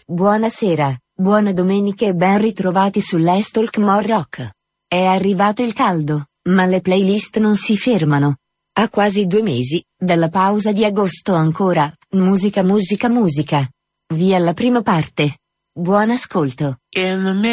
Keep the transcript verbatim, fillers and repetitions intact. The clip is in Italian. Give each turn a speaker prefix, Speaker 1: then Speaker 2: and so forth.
Speaker 1: Buonasera, buona domenica e ben ritrovati sull'Let's Talk More Rock. È arrivato il caldo, ma le playlist non si fermano. A quasi due mesi, dalla pausa di agosto ancora, musica musica musica. Via la prima parte. Buon ascolto.
Speaker 2: In the